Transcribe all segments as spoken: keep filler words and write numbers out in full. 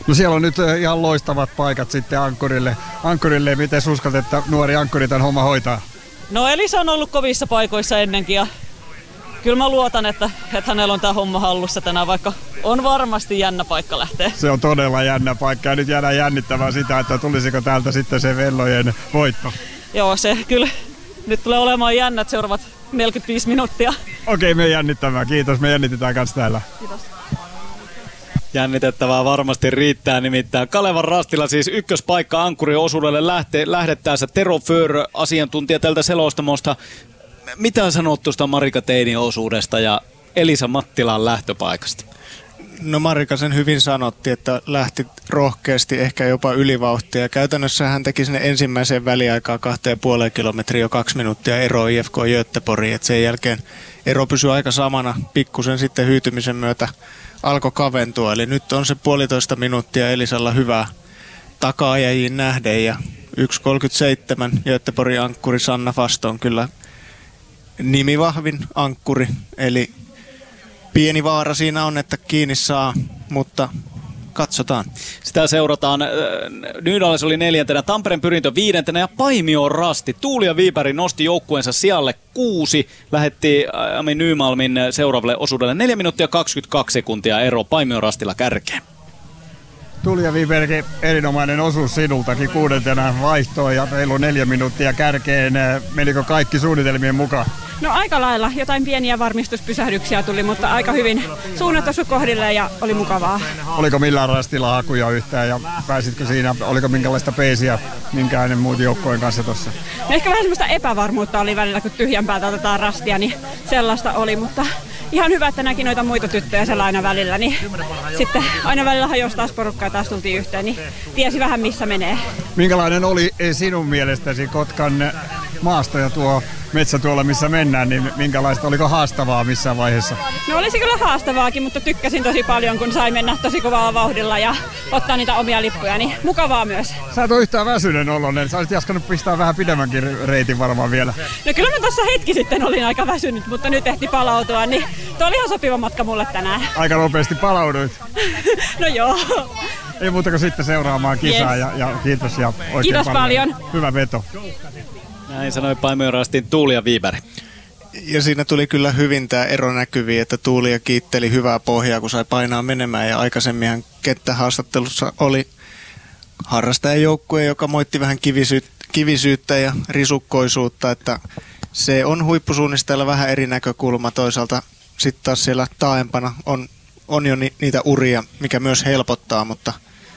No siellä on nyt ihan loistavat paikat sitten ankkurille. Ankkurille, miten uskot, että nuori ankkuri tämän homma hoitaa? No Elisa on ollut kovissa paikoissa ennenkin ja kyllä mä luotan, että, että hänellä on tämä homma hallussa tänään, vaikka on varmasti jännä paikka lähteä. Se on todella jännä paikka ja nyt jäädään jännittämään sitä, että tulisiko täältä sitten se vellojen voitto. Joo, se kyllä nyt tulee olemaan jännät seuraavat neljäkymmentäviisi minuuttia. Okei, me jännittämään. Kiitos, me jännitetään kanssa täällä. Kiitos. Jännitettävää varmasti riittää, nimittäin Kalevan rastilla siis ykköspaikka ankkuriosuudelle lähtee, lähdettäessä. Tero Föör, asiantuntija tältä selostamosta. Mitä sanot tuosta Marika Teinin osuudesta ja Elisa Mattilan lähtöpaikasta? No Marika sen hyvin sanotti, että lähti rohkeasti, ehkä jopa ylivauhtia. Käytännössä hän teki sinne ensimmäiseen väliaikaan kahteen ja puoleen kilometriä jo kaksi minuuttia eroa I F K Göteborgiin. Sen jälkeen ero pysyi aika samana, pikkusen sitten hyytymisen myötä alkoi kaventua. Eli nyt on se puolitoista minuuttia Elisalla hyvää taka-ajajiin nähden ja yksi kolmekymmentäseitsemän Göteborgin ankkuri Sanna Fast on kyllä nimivahvin ankkuri, eli pieni vaara siinä on, että kiinni saa, mutta katsotaan. Sitä seurataan. Nydales oli neljäntenä, Tampereen Pyrintö viidentenä ja Paimion Rasti. Tuulia Viipäri nosti joukkueensa sijalle kuusi. Lähetti Ami Nymalmin seuraavalle osuudelle neljä minuuttia kaksikymmentäkaksi sekuntia ero Paimion Rastilla kärkeen. Tuulia Viipäri, erinomainen osuus sinultakin kuudentena vaihtoon ja reilu neljä minuuttia kärkeen. Menikö kaikki suunnitelmien mukaan? No aika lailla. Jotain pieniä varmistuspysähdyksiä tuli, mutta aika hyvin suunnat osu kohdille ja oli mukavaa. Oliko millään rastilla hakuja yhtään ja pääsitkö siinä, oliko minkälaista peisiä minkään muut joukkojen kanssa tuossa? No ehkä vähän semmoista epävarmuutta oli välillä, kun tyhjän päältä otetaan rastia, niin sellaista oli, mutta ihan hyvä, että näki noita muita tyttöjä siellä aina välillä, niin sitten aina välillä hajosi taas porukkaa ja taas tultiin yhteen, niin tiesi vähän missä menee. Minkälainen oli sinun mielestäsi Kotkan maasto ja tuo metsä tuolla missä mennään, niin minkälaista, oliko haastavaa missään vaiheessa? No olisi kyllä haastavaakin, mutta tykkäsin tosi paljon, kun sai mennä tosi kovaa vauhdilla ja ottaa niitä omia lippuja, niin mukavaa myös. Sä et ole yhtään väsynen oloinen, sä olisit jaskanut pistää vähän pidemmänkin reitin varmaan vielä. No kyllä mä tuossa hetki sitten olin aika väsynyt, mutta nyt ehti palautua, niin tuo oli ihan sopiva matka mulle tänään. Aika nopeasti palauduit. No joo. Ei muuta kuin sitten seuraamaan kisaa yes. ja, ja kiitos ja oikein kiitos paljon. paljon. Hyvä veto. Näin sanoi Paimion Rastin Tuulia Viipäri. Ja siinä tuli kyllä hyvin tämä ero näkyviin, että Tuulia kiitteli hyvää pohjaa, kun sai painaa menemään. Ja aikaisemminhan kenttähaastattelussa oli harrastajajoukkue, joka moitti vähän kivisyyttä, kivisyyttä ja risukkoisuutta. Että se on huippusuunnistajalla vähän eri näkökulma. Toisaalta sitten taas siellä taaempana on, on jo ni, niitä uria, mikä myös helpottaa, mutta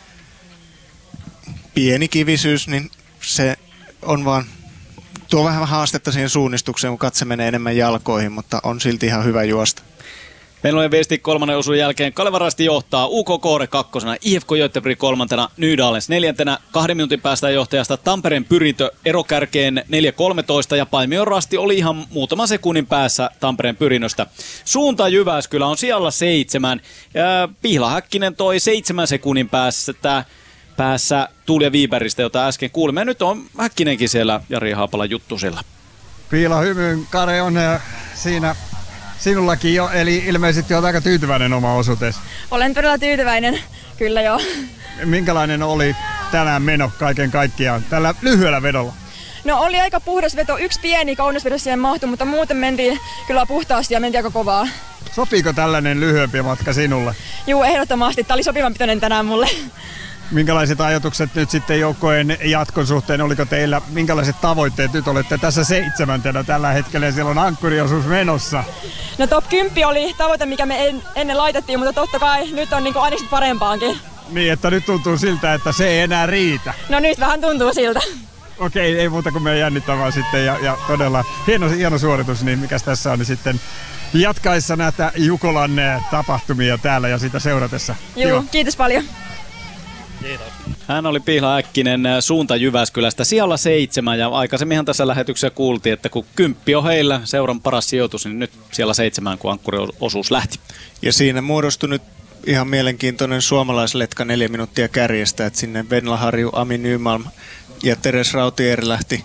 pieni kivisyys, niin se on vaan tuo vähän haastetta siihen suunnistukseen, kun katse menee enemmän jalkoihin, mutta on silti ihan hyvä juosta. Venlojen viesti kolmannen osuuden jälkeen Kalevan Rasti johtaa, U K Koore kakkosena, I F K Göteborg kolmantena, Nydalens neljäntenä, kahden minuutin päästä johtajasta Tampereen Pyrintö erokärkeen neljä kolmetoista ja Paimion Rasti oli ihan muutaman sekunnin päässä Tampereen Pyrinnöstä. Suunta Jyväskylä on siellä seitsemän, ja Pihla Häkkinen toi seitsemän sekunnin päässä tämä päässä Tuulia Viipäristä, jota äsken kuulimme. Ja nyt on Häkkinenkin siellä Jari Haapalan juttusilla. Piila hymyn Kare on siinä sinullakin jo, eli ilmeisesti olet aika tyytyväinen oma osuuteesi. Olen todella tyytyväinen, kyllä joo. Minkälainen oli tänään meno kaiken kaikkiaan tällä lyhyellä vedolla? No oli aika puhdas veto, yksi pieni kaunisvedo siihen mahtui, mutta muuten mentiin kyllä puhtaasti ja mentiin aika kovaa. Sopiiko tällainen lyhyempi matka sinulle? Juu, ehdottomasti. Tämä oli sopivan pitoinen tänään mulle. Minkälaiset ajatukset nyt sitten joukkojen jatkon suhteen? Oliko teillä, minkälaiset tavoitteet? Nyt olette tässä seitsemäntenä tällä hetkellä ja siellä on ankkuriosuus menossa. No top kymmenen oli tavoite, mikä me en, ennen laitettiin, mutta totta kai nyt on niinku aina parempaankin. Niin, että nyt tuntuu siltä, että se ei enää riitä. No nyt vähän tuntuu siltä. Okei, ei muuta kuin me jännittämään sitten ja, ja todella hieno, hieno suoritus, niin mikäs tässä on niin sitten jatkaessa näitä Jukolan tapahtumia täällä ja sitä seuratessa. Joo, kiitos paljon. Kiitos. Hän oli Pihla Häkkinen suunta Jyväskylästä sijalla seitsemän ja aikaisemminhan tässä lähetyksessä kuultiin, että kun kymppi on heillä seuran paras sijoitus, niin nyt siellä seitsemän, kun ankkuriosuus lähti. Ja siinä muodostui nyt ihan mielenkiintoinen suomalaisletka neljä minuuttia kärjestä, että sinne Venla Harju, Ami Nymalm ja Teres Rautier lähti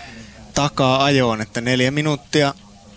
takaa ajoon, että neljä minuuttia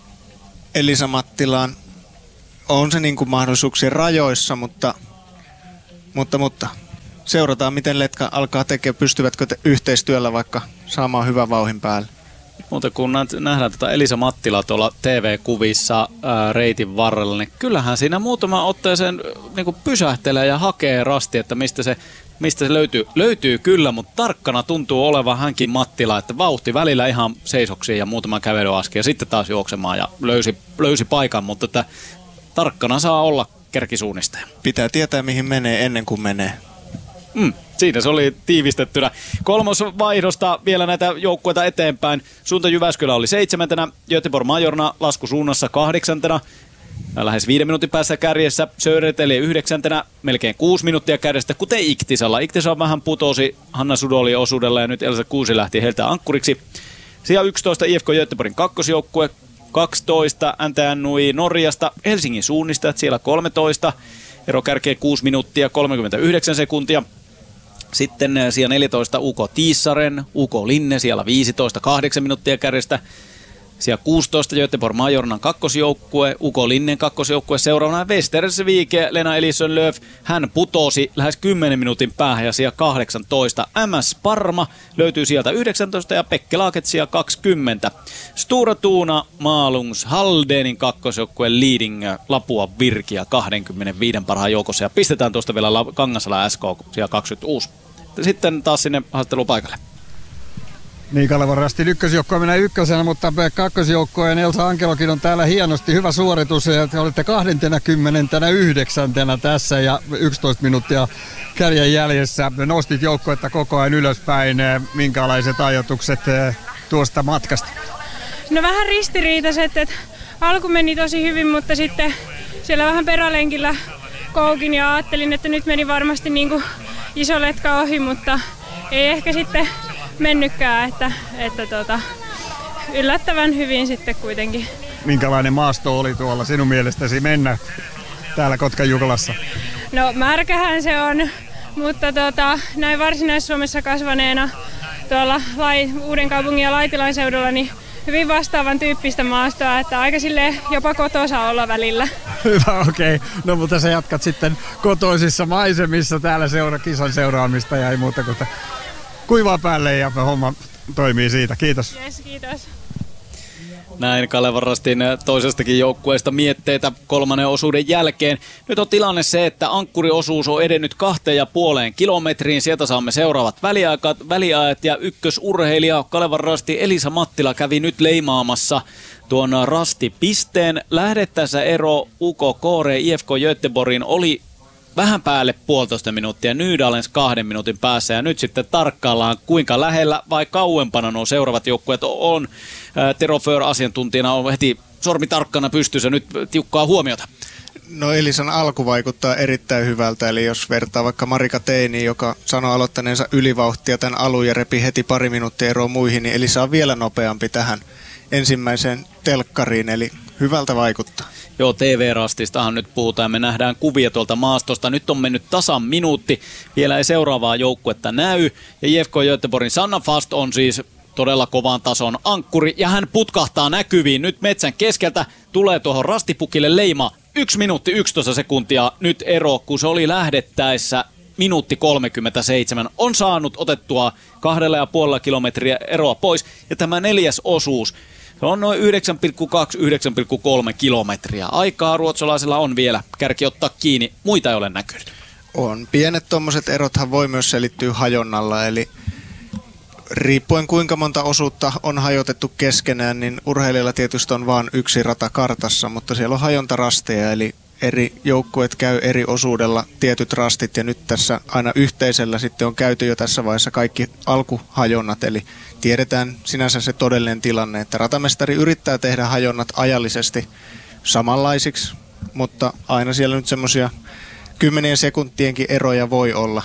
Elisa Mattilaan on se niin kuin mahdollisuuksien rajoissa, mutta, mutta, mutta seurataan, miten Letka alkaa tekemään, pystyvätkö te yhteistyöllä vaikka saamaan hyvän vauhin päälle. Mutta kun nähdään tätä Elisa Mattilaa tuolla T V-kuvissa ää, reitin varrella, niin kyllähän siinä muutama otteeseen niin kuin pysähtelee ja hakee rasti, että mistä se, mistä se löytyy. Löytyy kyllä, mutta tarkkana tuntuu olevan hänkin Mattila, että vauhti välillä ihan seisoksiin ja muutama kävelyaskel ja sitten taas juoksemaan ja löysi, löysi paikan, mutta että tarkkana saa olla kärkisuunnistaja. Pitää tietää, mihin menee ennen kuin menee. Mm, siinä se oli tiivistettynä. Kolmosvaihdosta vielä näitä joukkueita eteenpäin. Suunta Jyväskylä oli seitsemäntenä, Göteborg Majorna laskusuunnassa kahdeksantena. Lähes viiden minuutin päässä kärjessä. Södertälje yhdeksäntenä, melkein kuusi minuuttia kärjestä, kuten Iktisalla. Iktisalla vähän putosi Hanna Sudoli osuudella ja nyt Elsa Kuusi lähti heiltä ankkuriksi. Sija yksitoista I F K Göteborgin kakkosjoukkue, kaksitoista N T N U I Norjasta, Helsingin suunnistajat siellä kolmetoista. Ero kärkeen kuusi minuuttia kolmekymmentäyhdeksän sekuntia. Sitten siellä neljätoista U K Tiissaren, U K Linne siellä viisitoista, kahdeksan minuuttia kärjestä. Siellä kuusitoista Göteborg Majornan kakkosjoukkue, U K Linnen kakkosjoukkue. Seuraavana Västerås-Viike, Lena Elisönlöf. Hän putosi lähes kymmenen minuutin päähän ja siellä kahdeksantoista. M S Parma löytyy sieltä yhdeksäntoista ja Pekke Laaket siellä kaksikymmentä. Stora Tuuna Malungs Haldenin kakkosjoukkue Leading Lapua Virkia kaksikymmentäviisi parhaan joukossa. Ja pistetään tuosta vielä Kangasala S K siellä kaksikymmentäkuusi. Sitten taas sinne haastattelupaikalle. Niin, Kalevan Rastin ykkösjoukkoja menee ykkösenä, mutta kakkosjoukkojen Elsa Ankelokin on täällä hienosti. Hyvä suoritus. Te olette kaksikymmentäyhdeksän tässä ja yksitoista minuuttia kärjen jäljessä. Nostit joukkoetta koko ajan ylöspäin. Minkälaiset ajatukset tuosta matkasta? No vähän ristiriitaiset, että alku meni tosi hyvin, mutta sitten siellä vähän perälenkillä koukin ja ajattelin, että nyt meni varmasti niin kuin iso letka ohi, mutta ei ehkä sitten mennytkään, että, että tota, yllättävän hyvin sitten kuitenkin. Minkälainen maasto oli tuolla sinun mielestäsi mennä täällä Kotkan Jukolassa? No märkähän se on, mutta tota, näin Varsinais-Suomessa kasvaneena tuolla Lai, Uudenkaupungin ja Laitilan seudulla niin hyvin vastaavan tyyppistä maastoa, että aika silleen jopa kotoisa olla välillä. Hyvä, okei. Okay. No mutta sä jatkat sitten kotoisissa maisemissa täällä seura, kisan seuraamista ja ei muuta kuin kuivaa päälle ja homma toimii siitä. Kiitos. Yes, kiitos. Näin Kalevan Rastin toisestakin joukkueesta mietteitä kolmannen osuuden jälkeen. Nyt on tilanne se, että ankkuriosuus on edennyt kahteen ja puoleen kilometriin. Sieltä saamme seuraavat väliajat, väliajat ja ykkösurheilija Kalevan Rasti Elisa Mattila kävi nyt leimaamassa tuon rastipisteen. Lähdettäessä ero U K Kåre I F K Göteborgin oli vähän päälle puolitoista minuuttia, Nydalens kahden minuutin päässä ja nyt sitten tarkkaillaan kuinka lähellä vai kauempana nuo seuraavat joukkueet on. Tero Föhr asiantuntijana on heti sormi tarkkana pystyssä, nyt tiukkaa huomiota. No Elisan alku vaikuttaa erittäin hyvältä, eli jos vertaa vaikka Marika Teiniin, joka sanoi aloittaneensa ylivauhtia tämän alun ja repi heti pari minuuttia eroa muihin, niin Elisa on vielä nopeampi tähän ensimmäiseen telkkariin, eli hyvältä vaikuttaa. Joo, T V-rastistahan nyt puhutaan. Me nähdään kuvia tuolta maastosta. Nyt on mennyt tasan minuutti. Vielä ei seuraavaa joukkuetta näy. Ja I F K Göteborgin Sanna Fast on siis todella kovan tason ankkuri. Ja hän putkahtaa näkyviin. Nyt metsän keskeltä tulee tuohon rastipukille leima. yksi minuutti yksitoista sekuntia nyt ero, kun se oli lähdettäessä minuutti kolmekymmentäseitsemän. On saanut otettua kahdella ja puolella kilometriä eroa pois. Ja tämä neljäs osuus, se on noin yhdeksän pilkku kaksi yhdeksän pilkku kolme kilometriä. Aikaa ruotsalaisilla on vielä. Kärki ottaa kiinni. Muita ei ole näkynyt. On. Pienet tommoset erothan voi myös selittyä hajonnalla. Eli riippuen kuinka monta osuutta on hajotettu keskenään, niin urheilijalla tietysti on vain yksi rata kartassa, mutta siellä on hajontarasteja, eli eri joukkueet käy eri osuudella tietyt rastit, ja nyt tässä aina yhteisellä sitten on käyty jo tässä vaiheessa kaikki alkuhajonnat, eli tiedetään sinänsä se todellinen tilanne, että ratamestari yrittää tehdä hajonnat ajallisesti samanlaisiksi, mutta aina siellä nyt semmoisia kymmenien sekuntienkin eroja voi olla.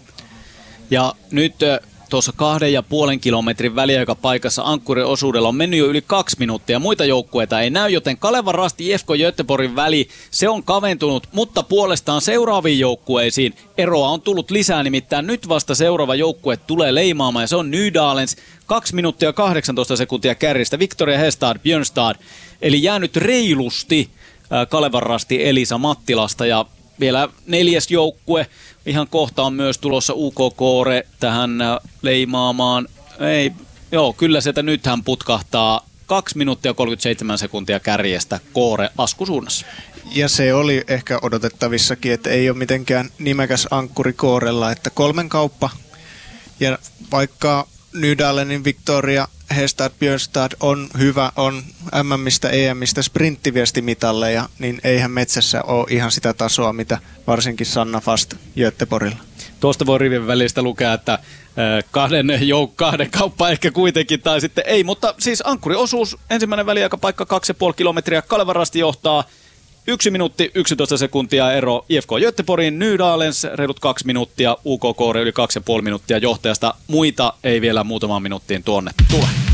Ja nyt tuossa kahden ja puolen kilometrin väliaikapaikassa ankkurin osuudella on mennyt jo yli kaksi minuuttia. Muita joukkueita ei näy, joten Kalevan Rasti I F K Göteborgin väli, se on kaventunut, mutta puolestaan seuraaviin joukkueisiin eroa on tullut lisää. Nimittäin nyt vasta seuraava joukkue tulee leimaamaan ja se on Nydalens. kaksi minuuttia kahdeksantoista sekuntia kärjistä. Victoria Hestad, Björnstad. Eli jäänyt reilusti Kalevan Rasti Elisa Mattilasta ja vielä neljäs joukkue. Ihan kohta on myös tulossa U K Koore tähän leimaamaan. Ei, joo, kyllä sieltä nythän putkahtaa kaksi minuuttia kolmekymmentäseitsemän sekuntia kärjestä Koore laskusuunnassa. Ja se oli ehkä odotettavissakin, että ei ole mitenkään nimekäs ankkuri Koorella, että kolmen kauppa. Ja vaikka Nydalenin Victoria Hestad Björnstad on hyvä, on M M:stä E M:stä sprinttiviestimitaleja, niin eihän metsässä ole ihan sitä tasoa, mitä varsinkin Sanna Fast Göteborgilla. Tuosta voi rivien välistä lukea, että kahden, jouk- kahden kauppa ehkä kuitenkin, tai sitten ei, mutta siis ankkuriosuus, ensimmäinen väliaikapaikka kaksi pilkku viisi kilometriä, Kaleva Rasti johtaa yksi minuutti yksitoista sekuntia ero I F K Göteborgin, Nydalens reilut kaksi minuuttia, U K Koore yli kaksi pilkku viisi minuuttia johtajasta, muita ei vielä muutamaan minuuttiin tuonne tule.